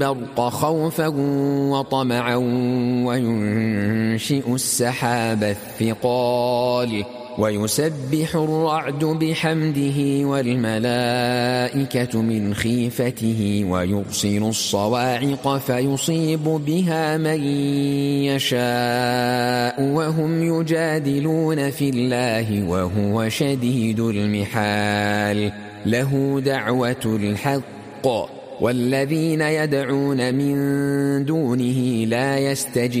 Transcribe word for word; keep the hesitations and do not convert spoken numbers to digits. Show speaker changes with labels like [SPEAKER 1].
[SPEAKER 1] البرق خوفا وطمعا وينشئ السحاب الثقال ويسبح الرعد بحمده والملائكة من خيفته ويرسل الصواعق فيصيب بها من يشاء وهم يجادلون في الله وهو شديد المحال له دعوة الحق والذين يدعون من دونه لا يستجيبون